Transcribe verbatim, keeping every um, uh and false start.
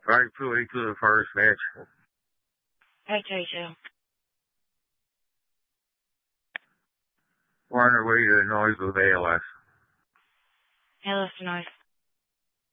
Right through to the first match. Hey, J J. We're on our way to the noise of A L S. A L S noise.